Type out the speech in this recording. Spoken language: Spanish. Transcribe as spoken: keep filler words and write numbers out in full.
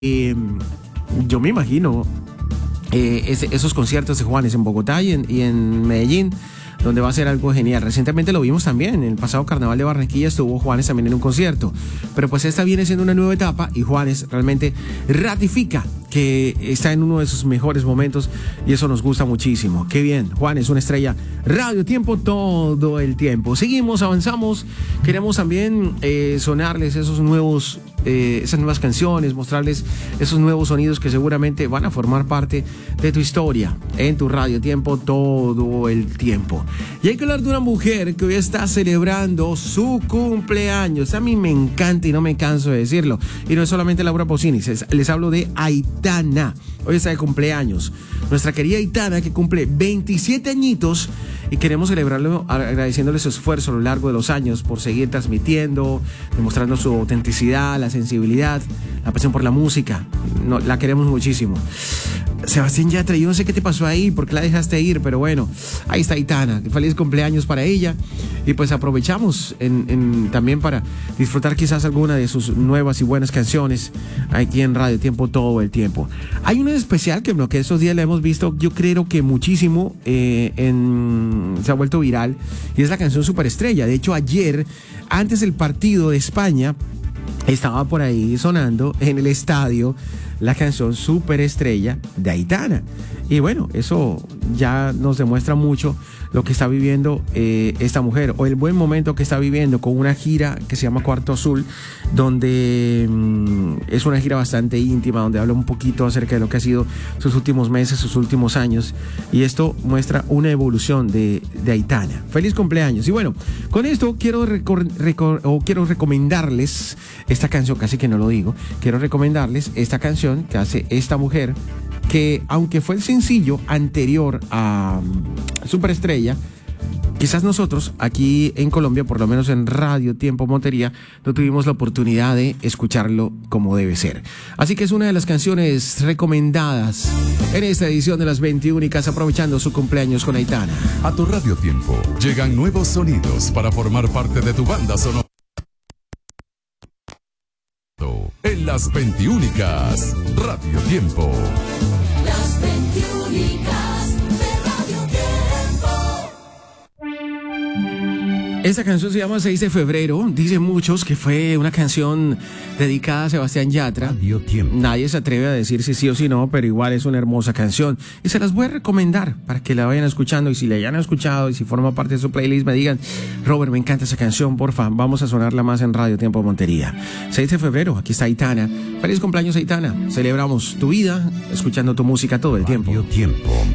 Eh, yo me imagino eh, ese, esos conciertos de Juanes en Bogotá y en, y en Medellín, donde va a ser algo genial. Recientemente lo vimos también, en el pasado Carnaval de Barranquilla estuvo Juanes también en un concierto, pero pues esta viene siendo una nueva etapa y Juanes realmente ratifica que está en uno de sus mejores momentos y eso nos gusta muchísimo. Qué bien, Juanes, una estrella Radio Tiempo todo el tiempo. Seguimos, avanzamos, queremos también eh, sonarles esos nuevos, eh, esas nuevas canciones, mostrarles esos nuevos sonidos que seguramente van a formar parte de tu historia en tu Radio Tiempo todo el tiempo. Y hay que hablar de una mujer que hoy está celebrando su cumpleaños. A mí me encanta y no me canso de decirlo. Y no es solamente Laura Pausini, les hablo de Aitana. Hoy está de cumpleaños. Nuestra querida Aitana, que cumple veintisiete añitos, y queremos celebrarlo agradeciéndole su esfuerzo a lo largo de los años por seguir transmitiendo, demostrando su autenticidad, la sensibilidad, la pasión por la música. No, la queremos muchísimo. Sebastián Yatra, yo no sé qué te pasó ahí, por qué la dejaste ir, pero bueno, ahí está Aitana. Feliz cumpleaños para ella. Y pues aprovechamos en, en, también para disfrutar quizás alguna de sus nuevas y buenas canciones aquí en Radio Tiempo todo el tiempo. Hay una especial que, que estos días la hemos visto, yo creo que muchísimo, eh, en, se ha vuelto viral, y es la canción Superestrella. De hecho, ayer, antes del partido de España, estaba por ahí sonando en el estadio la canción Superestrella de Aitana. Y bueno, eso ya nos demuestra mucho lo que está viviendo eh, esta mujer, o el buen momento que está viviendo con una gira que se llama Cuarto Azul, donde mmm, es una gira bastante íntima, donde habla un poquito acerca de lo que ha sido sus últimos meses, sus últimos años, y esto muestra una evolución de, de Aitana. Feliz cumpleaños. Y bueno, con esto quiero, recor- recor- o quiero recomendarles esta canción, casi que no lo digo, quiero recomendarles esta canción que hace esta mujer, que aunque fue el sencillo anterior a um, Superestrella, quizás nosotros aquí en Colombia, por lo menos en Radio Tiempo Montería, no tuvimos la oportunidad de escucharlo como debe ser. Así que es una de las canciones recomendadas en esta edición de Las veintiúnicas, aprovechando su cumpleaños con Aitana. A tu Radio Tiempo llegan nuevos sonidos para formar parte de tu banda sonora. En Las veintiúnicas, Radio Tiempo. Las veintiúnicas de Radio Tiempo. Esta canción se llama seis de febrero. Dicen muchos que fue una canción dedicada a Sebastián Yatra. Radio Tiempo. Nadie se atreve a decir si sí o si no, pero igual es una hermosa canción. Y se las voy a recomendar para que la vayan escuchando. Y si la hayan escuchado y si forma parte de su playlist, me digan: Robert, me encanta esa canción, porfa, vamos a sonarla más en Radio Tiempo Montería. seis de febrero, aquí está Aitana. Feliz cumpleaños, Aitana. Celebramos tu vida escuchando tu música todo el tiempo. Radio Tiempo.